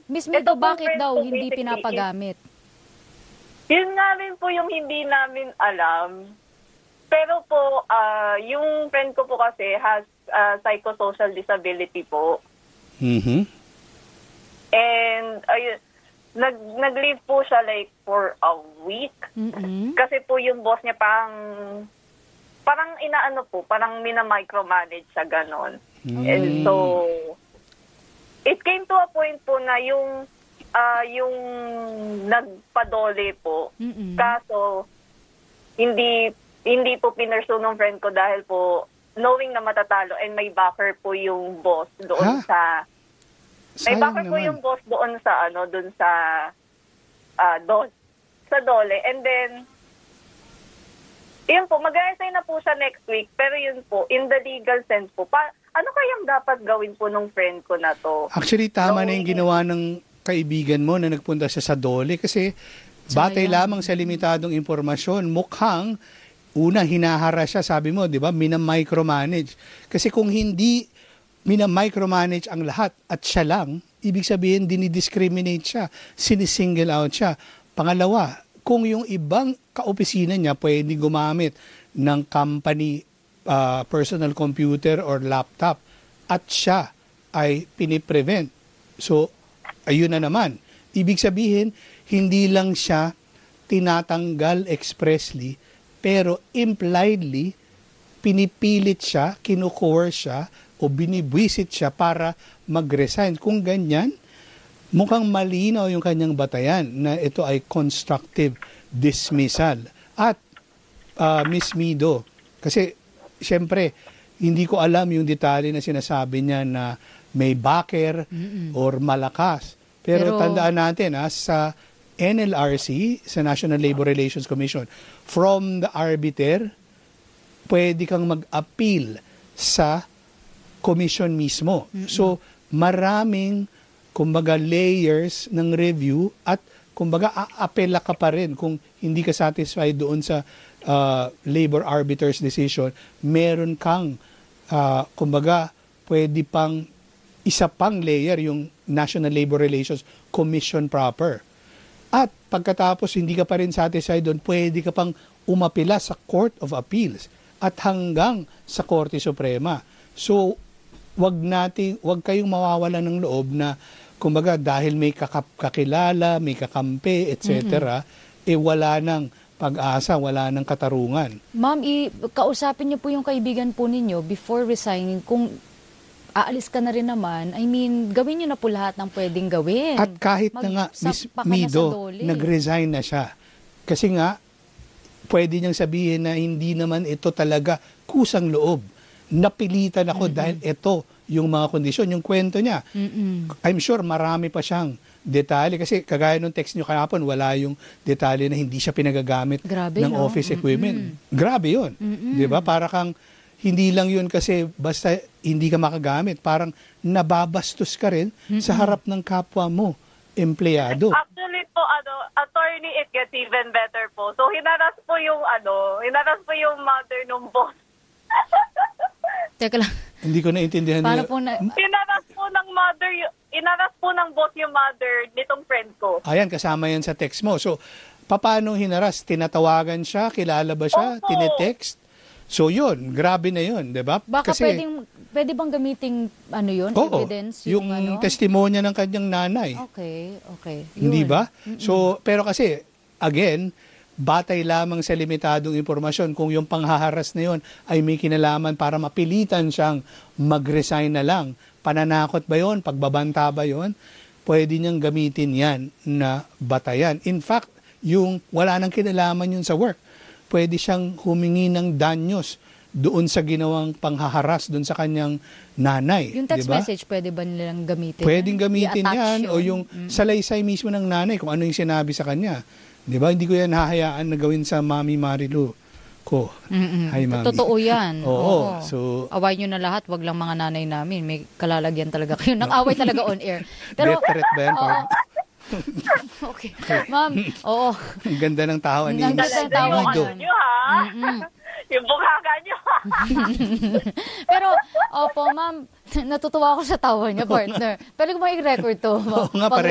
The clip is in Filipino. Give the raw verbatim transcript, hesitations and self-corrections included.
Miss Mido, Ito pong bakit friend daw ko hindi basically pinapagamit? Yun nga rin po yung hindi namin alam. Pero po, ah, yung friend ko po kasi has ah, psychosocial disability po. Mhm. And ayun, nag, nag-leave po siya like for a week. Mm-mm. Kasi po yung boss niya parang, parang inaano po, parang mina-micromanage siya ganon. And so, it came to a point po na yung ah yung nagpadole po. Mm-mm. Kaso, hindi hindi po pinursu ng friend ko dahil po knowing na matatalo and may backer po yung boss doon Ha? sa may Sayang backer po naman. yung boss doon sa ano doon sa ah do, sa dole, and then yun po, mag-resign na po siya next week, pero yun po, in the legal sense po, pa, ano kayang dapat gawin po ng friend ko na to? Actually, tama na yung Knowing- ginawa ng kaibigan mo na nagpunta siya sa Dole kasi batay Sayang. lamang sa limitadong impormasyon, mukhang una hinahara siya, sabi mo, di ba, mina-micromanage. Kasi kung hindi mina-micromanage ang lahat at siya lang, ibig sabihin dinidiscriminate siya, sinisingle out siya. Pangalawa, kung yung ibang kaopisina niya pwede gumamit ng company uh, personal computer or laptop at siya ay piniprevent. So, ayun na naman. Ibig sabihin, hindi lang siya tinatanggal expressly, pero impliedly, pinipilit siya, kinukoerce siya, o binibwisit siya para mag-resign. Kung ganyan, mukhang malinaw yung kanyang batayan na ito ay constructive dismissal. At, uh, Miss Mido, kasi, siyempre, hindi ko alam yung detalye na sinasabi niya na may backer Mm-mm. or malakas. Pero, Pero- tandaan natin, ha, sa N L R C, sa National Labor Relations Commission, from the arbiter, pwede kang mag-appeal sa commission mismo. So, maraming, kumbaga, layers ng review at, kumbaga, aapela ka pa rin kung hindi ka satisfied doon sa uh, labor arbiter's decision, meron kang, uh, kumbaga, pwede pang isa pang layer yung National Labor Relations Commission proper. At pagkatapos hindi ka pa rin satisfied doon, pwede ka pang umapila sa Court of Appeals at hanggang sa Korte Suprema. So, wag nating, wag kayong mawawalan ng loob na, kumbaga, dahil may kakap- kakilala, may kakampi, et cetera, eh wala nang pag-asa, wala nang katarungan. Ma'am, i- kausapin niyo po yung kaibigan po ninyo before resigning. Kung aalis ka na rin naman, I mean, gawin niyo na po lahat ng pwedeng gawin. At kahit na nga, Miss Magsampa ka na sa Mido, dole. nag-resign na siya. Kasi nga, pwede niyang sabihin na hindi naman ito talaga kusang loob. Napilitan ako dahil ito yung mga kondisyon, yung kwento niya. Mm-mm. I'm sure marami pa siyang detalye kasi kagaya nung text niyo kahapon, wala yung detalye na hindi siya pinagagamit Grabe, ng no? office equipment. Grabe yun. Mm-mm. 'Di ba? Para kang hindi lang yun kasi basta hindi ka makagamit, parang nababastos ka rin sa harap ng kapwa mo, empleyado. Actually po, ano, attorney, it gets even better po. So, hinaras po yung, ano, hinaras po yung mother ng boss. Teka lang. Hindi ko naintindihan Para niyo. po na... Hinaras po ng mother, y- inaras po ng boss yung mother nitong friend ko. Ayan, kasama yan sa text mo. So, paano hinaras? Tinatawagan siya? Kilala ba siya? Opo. Tinetext? So, yun. Grabe na yun, di ba? Baka pwedeng, pwede bang gamiting, ano yun, oo, evidence? yung, ano? testimonya ng kanyang nanay. Okay, okay. Hindi Yun. ba? So, pero kasi, again, batay lamang sa limitadong impormasyon kung yung panghaharas na yun ay may kinalaman para mapilitan siyang mag-resign na lang. Pananakot ba yun? Pagbabanta ba yun? Pwede niyang gamitin yan na batayan. In fact, yung wala nang kinalaman yun sa work, pwede siyang humingi ng danyos doon sa ginawang panghaharas doon sa kanyang nanay. Yung text di ba? message, pwede ba nilang gamitin? Pwedeng gamitin I-attach yan o yun? yung Mm. salaysay mismo ng nanay kung ano yung sinabi sa kanya. Di ba? Hindi ko yan hahayaan na gawin sa Mami Marilu ko. Mm-mm. Hi, Mami. Totoo yan. Oo. So, away nyo na lahat, wag lang mga nanay namin. May kalalagyan talaga kayo. Nang-away talaga on air. Pero, death threat ba yan? oo. Parang, Okay. Ma'am, oo. ang ganda ng tawa ni Ang ganda Miss ng tawa yung Mido. ano nyo, ha? Mm-mm. Yung bunganga nyo, ha? Pero, opo, ma'am, natutuwa ako sa tawa niya, partner. Pwede ko ba i-record to? Oo nga, Pag-